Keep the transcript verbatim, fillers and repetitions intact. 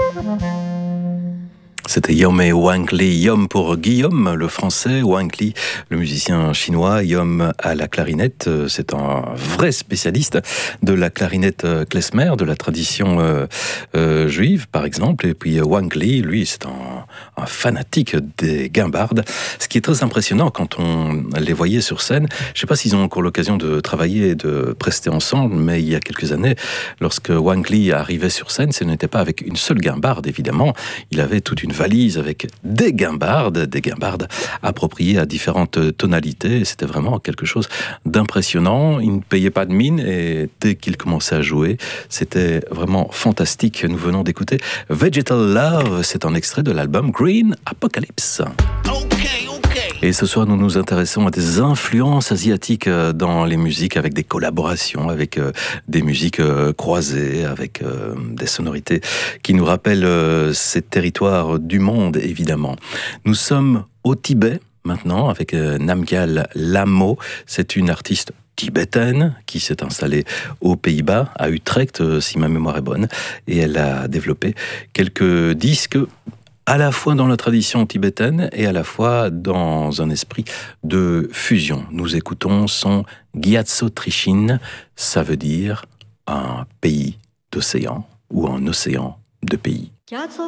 C'était Yom et Wang Li. Yom pour Guillaume, le français, Wang Li, le musicien chinois. Yom à la clarinette, c'est un vrai spécialiste de la clarinette klezmer, de la tradition euh, euh, juive, par exemple. Et puis Wang Li, lui, c'est un, un fanatique des guimbardes. Ce qui est très impressionnant quand on les voyait sur scène, je ne sais pas s'ils ont encore l'occasion de travailler et de prester ensemble, mais il y a quelques années, lorsque Wang Li arrivait sur scène, ce n'était pas avec une seule guimbarde, évidemment. Il avait toute une valise avec des guimbardes, des guimbardes appropriées à différentes tonalités. C'était vraiment quelque chose d'impressionnant. Il ne payait pas de mine et dès qu'il commençait à jouer, c'était vraiment fantastique. Nous venons d'écouter Vegetal Love, c'est un extrait de l'album Green Apocalypse. Et ce soir, nous nous intéressons à des influences asiatiques dans les musiques, avec des collaborations, avec des musiques croisées, avec des sonorités qui nous rappellent ces territoires du monde, évidemment. Nous sommes au Tibet, maintenant, avec Namgyal Lhamo. C'est une artiste tibétaine qui s'est installée aux Pays-Bas, à Utrecht, si ma mémoire est bonne, et elle a développé quelques disques à la fois dans la tradition tibétaine et à la fois dans un esprit de fusion. Nous écoutons son Gyatso Trichin, ça veut dire un pays d'océan ou un océan de pays.